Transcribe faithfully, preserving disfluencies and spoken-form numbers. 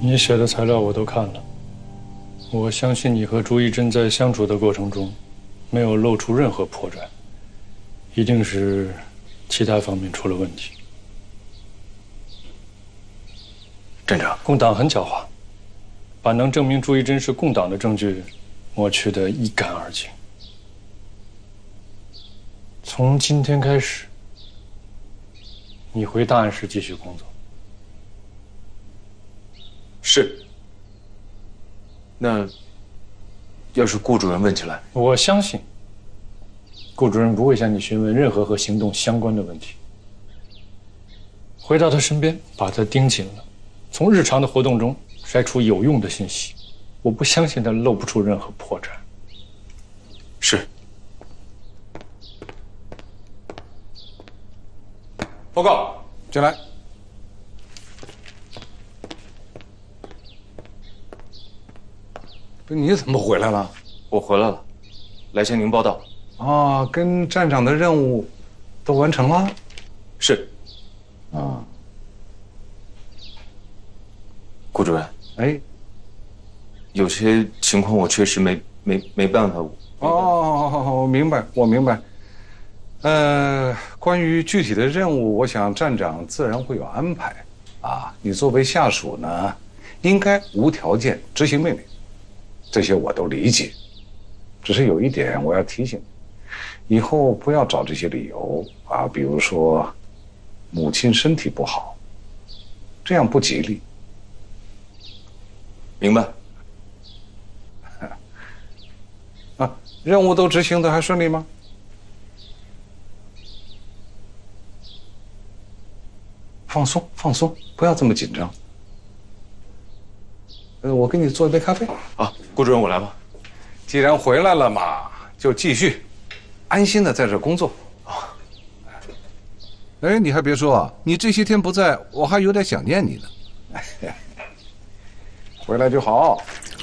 你写的材料我都看了，我相信你和朱一真在相处的过程中，没有露出任何破绽，一定是其他方面出了问题。 站长， 共党很狡猾，把能证明朱一真是共党的证据抹去得一干二净。从今天开始，你回档案室继续工作。 是。那要是顾主任问起来， 我相信顾主任不会向你询问任何和行动相关的问题。回到他身边，把他盯紧了，从日常的活动中筛出有用的信息。我不相信他露不出任何破绽。 是。 报告，进来。不，你怎么回来了？ 我回来了，来向您报道。 啊，跟站长的任务都完成了。 是。 啊。 顾主任， 哎， 有些情况我确实没没没办法。 哦，我明白，我明白。呃，关于具体的任务，我想站长自然会有安排。啊，你作为下属呢，应该无条件执行命令，这些我都理解。只是有一点我要提醒你，以后不要找这些理由啊，比如说母亲身体不好，这样不吉利。 明白。 啊，任务都执行的还顺利吗？放松，放松，不要这么紧张。呃，我给你做一杯咖啡。 啊，顾主任，我来吧。 既然回来了嘛，就继续安心的在这工作。啊，哎，你还别说啊，你这些天不在，我还有点想念你呢。回来就好。